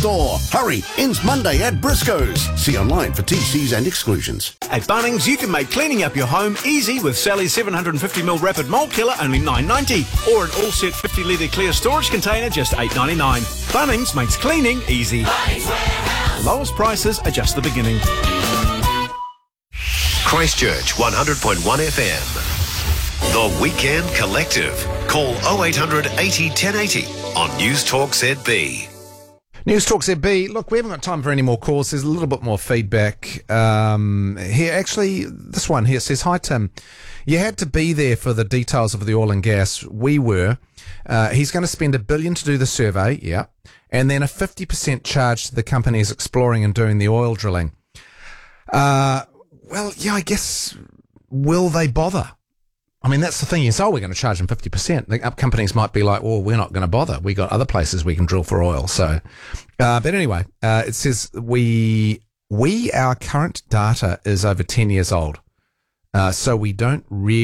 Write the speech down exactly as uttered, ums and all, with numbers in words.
store. Hurry, ends Monday at Briscoe's. See online for T Cs and exclusions. At Bunnings, you can make cleaning up your home easy with Sally's seven hundred fifty milliliter Rapid Mold Killer, only nine ninety, or an all-set fifty litre clear storage container, just eight ninety-nine. Bunnings makes cleaning easy. Lowest prices are just the beginning. Christchurch one hundred point one F M. The Weekend Collective. Call oh eight hundred eighty ten eighty on News Talk Z B. News Talk Z B. Look, we haven't got time for any more calls. There's a little bit more feedback um, here. Actually, this one here says, "Hi Tim, you had to be there for the details of the oil and gas. We were. Uh, he's going to spend a billion to do the survey, yeah, and then a fifty percent charge to the companies exploring and doing the oil drilling. Uh, well, yeah, I guess, will they bother? I mean, that's the thing. You say, oh, we're going to charge them fifty percent. The companies might be like, well, we're not going to bother. We got other places we can drill for oil. So, uh, but anyway, uh, it says we, we, our current data is over ten years old. Uh, so we don't really